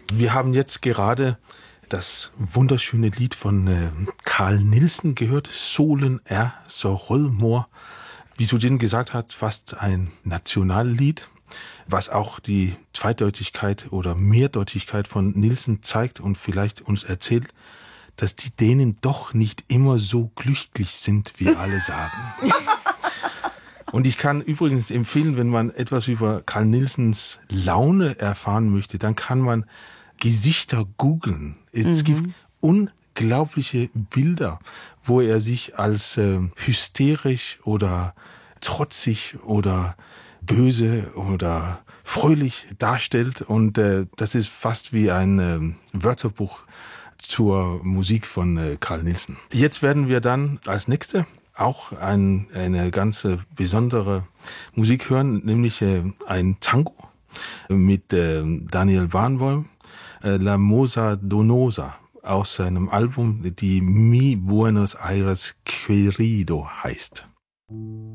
Wir haben jetzt gerade das wunderschöne Lied von Carl Nielsen gehört, Solen er så rødmor. Wie Sudin gesagt hat, fast ein Nationallied, was auch die Zweideutigkeit oder Mehrdeutigkeit von Nielsen zeigt und vielleicht uns erzählt, dass die Dänen doch nicht immer so glücklich sind, wie alle sagen. Und ich kann übrigens empfehlen, wenn man etwas über Carl Nielsens Laune erfahren möchte, dann kann man Gesichter googeln. Es gibt unglaubliche Bilder, wo er sich als hysterisch oder trotzig oder böse oder fröhlich darstellt. Und das ist fast wie ein Wörterbuch zur Musik von Carl Nielsen. Jetzt werden wir dann als nächste auch eine ganz besondere Musik hören, nämlich ein Tango mit Daniel Barenboim, La Moza Donosa, aus seinem Album, die Mi Buenos Aires Querido heißt.